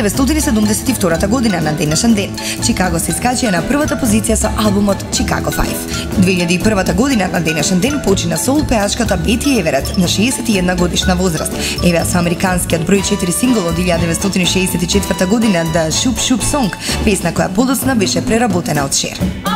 1972 година на денешен ден. Чикаго се искачија на првата позиција со албумот Chicago 5. 2001 година на денешен ден почина соул пеачката Бети Еверет на 61 годишна возраст. Евеа со американскиот број 4 сингл од 1964 година The Shoop Shoop Song, песна која подоцна беше преработена од Шер.